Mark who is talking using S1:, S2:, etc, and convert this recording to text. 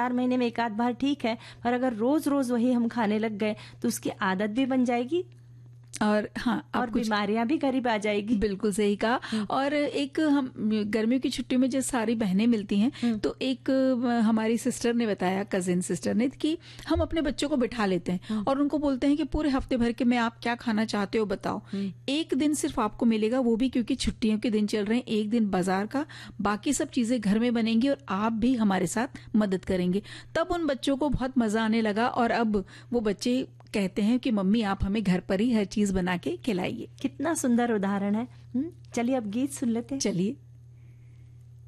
S1: 4 महीने में एक आध बार ठीक है, पर अगर रोज रोज वही हम खाने लग गए तो उसकी आदत भी बन जाएगी
S2: और हाँ,
S1: और बीमारियां भी करीब आ जाएगी।
S2: बिल्कुल सही कहा। और एक हम गर्मियों की छुट्टी में जब सारी बहनें मिलती हैं तो एक हमारी सिस्टर ने बताया, कजिन सिस्टर ने, कि हम अपने बच्चों को बिठा लेते हैं और उनको बोलते हैं कि पूरे हफ्ते भर के में आप क्या खाना चाहते हो बताओ, एक दिन सिर्फ आपको मिलेगा, वो भी क्योंकि छुट्टियों के दिन चल रहे हैं, एक दिन बाजार का, बाकी सब चीजें घर में बनेंगी और आप भी हमारे साथ मदद करेंगे। तब उन बच्चों को बहुत मजा आने लगा और अब वो बच्चे कहते हैं कि मम्मी आप हमें घर पर ही हर चीज बना के खिलाइए।
S1: कितना सुंदर उदाहरण है। चलिए अब गीत सुन लेते हैं।
S2: चलिए।